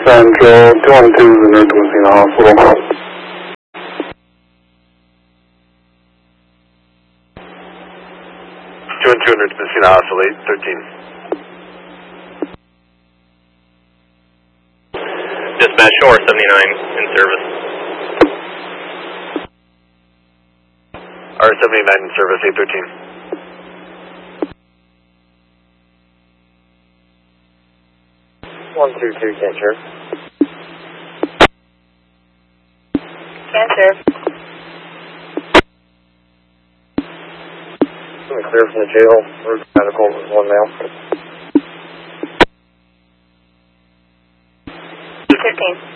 Central, 212 is in Messina Hospital. 212 Messina Hospital, 813. Dispatch Shore 79 in service. R79 in service, 813. Cancer. Cancer. Clear from the jail. Route medical with 1 male. 15.